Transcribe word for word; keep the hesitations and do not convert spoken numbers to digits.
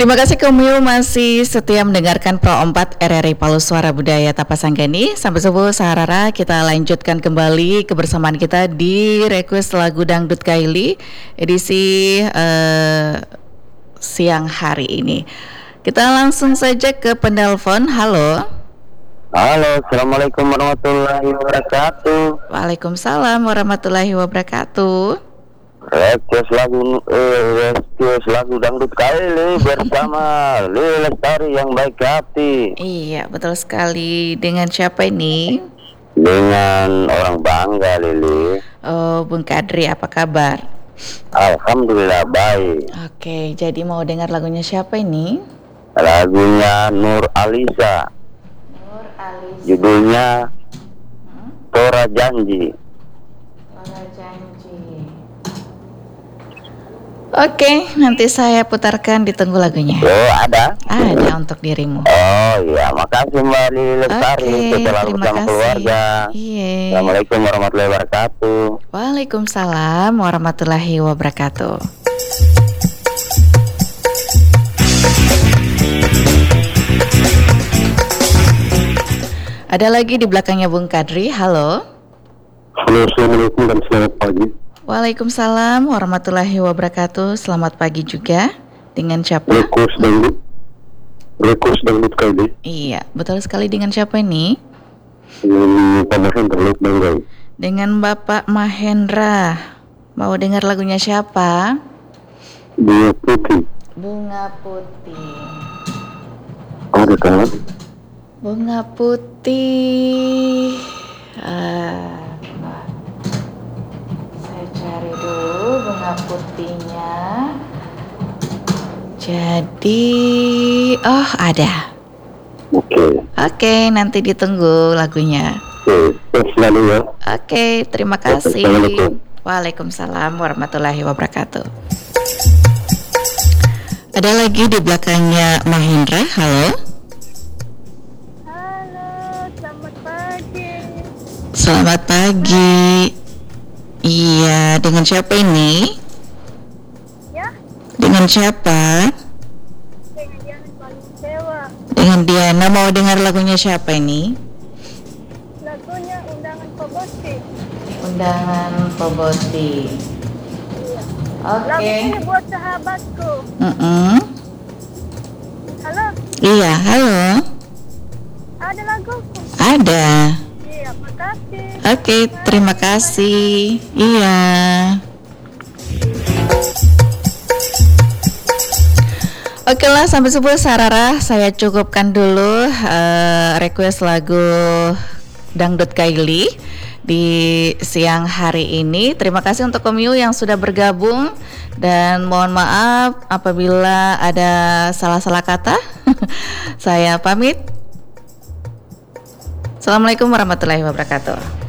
Terima kasih Komil masih setia mendengarkan Pro empat R R I Palu Suara Budaya Tapasanggani. Sampai subuh Saharara, kita lanjutkan kembali kebersamaan kita di Request Lagu Dangdut Kaili edisi uh, siang hari ini. Kita langsung saja ke penelpon. Halo. Halo, Assalamualaikum warahmatullahi wabarakatuh. Waalaikumsalam warahmatullahi wabarakatuh. Request lagu eh, request lagu Dangdut Kaili bersama Lili Lestari yang baik hati. Iya, betul sekali. Dengan siapa ini? Dengan orang Bangga, Lili. Oh, Bung Kadri, apa kabar? Alhamdulillah baik. Oke, jadi mau dengar lagunya siapa ini? Lagunya Nur Alisa. Nur Alisa. Judulnya hmm? Tora Janji. Tora Janji. Oke, nanti saya putarkan, ditunggu lagunya. Oh, ada? Ada untuk dirimu. Oh iya, makasih Mbak Lili Lestari. Oke, Selalu terima bersama kasih. keluarga. Iya. Assalamualaikum warahmatullahi wabarakatuh. Waalaikumsalam warahmatullahi wabarakatuh. Ada lagi di belakangnya Bung Kadri. Halo. Halo, assalamualaikum dan selamat pagi. Waalaikumsalam warahmatullahi wabarakatuh. Selamat pagi juga. Dengan siapa? Request Dangdut Request Dangdut Kaili. Iya, betul sekali. Dengan siapa ini? Dengan Pak Mahendra Bangga. Dengan Bapak Mahendra. Mau dengar lagunya siapa? Bunga Putih. Bunga Putih. Ada kan? Bunga Putih. Ah, saya cari dulu bunga putihnya. Jadi, oh ada. Oke. Oke, nanti ditunggu lagunya. Oke, selalu ya. Oke, terima kasih. Assalamualaikum. Waalaikumsalam warahmatullahi wabarakatuh. Ada lagi di belakangnya Mahendra. Halo. Halo, selamat pagi. Selamat pagi. Iya, dengan siapa ini? Ya, Dengan siapa? dengan Diana paling sewa. Dengan Diana. Mau dengar lagunya siapa ini? Lagunya Undangan Poboti. Undangan Poboti. Iya. Oke. Lagu ini buat sahabatku. Mm-mm. Halo, Iya, halo. ada laguku. Ada. Iya, makasih. Oke, terima kasih. Iya. Oke lah, sampai subuh Sarara, saya cukupkan dulu uh, request lagu Dangdut Kaili di siang hari ini. Terima kasih untuk Komyu yang sudah bergabung dan mohon maaf apabila ada salah-salah kata. Saya pamit. Assalamualaikum warahmatullahi wabarakatuh.